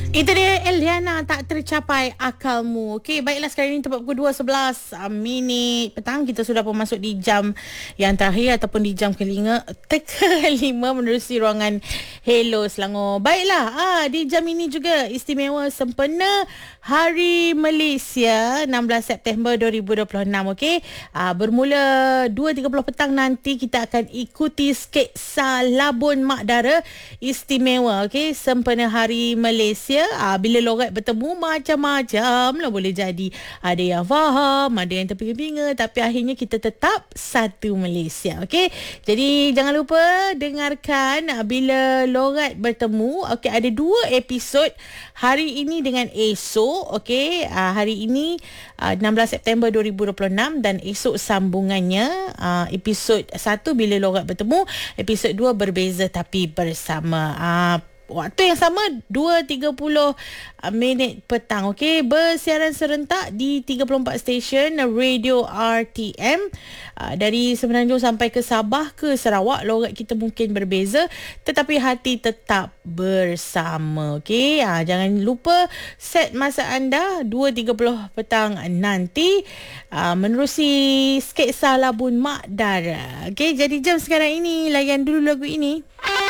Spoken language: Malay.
Itu dia Eliana, tak tercapai akalmu. Okey, baiklah sekarang ini tepat pukul 2:11 minit petang. Kita sudah pun masuk di jam yang terakhir ataupun di jam kelima menerusi ruangan Hello Selangor. Baiklah, di jam ini juga istimewa sempena Hari Malaysia 16 September 2026. Okey, bermula 2:30 petang nanti kita akan ikuti sketsa Labun Mak Dara istimewa. Okey, sempena Hari Malaysia. Bila logat bertemu macam-macam lah boleh jadi. Ada yang faham, ada yang terpinga-pinga, tapi akhirnya kita tetap satu Malaysia. Okey, jadi jangan lupa dengarkan bila logat bertemu. Okey, ada 2 episod hari ini dengan esok. Okey, hari ini 16 September 2026 dan esok sambungannya episod 1 bila logat bertemu, episod 2 berbeza tapi bersama. Waktu yang sama 2.30 minit petang. Okey, bersiaran serentak di 34 stesen radio RTM dari Semenanjung sampai ke Sabah ke Sarawak. Logat kita mungkin berbeza tetapi hati tetap bersama. Okey, jangan lupa set masa anda 2.30 petang nanti menerusi sketsa Labun Mak Dara. Okey, jadi jam sekarang ini layan dulu lagu ini.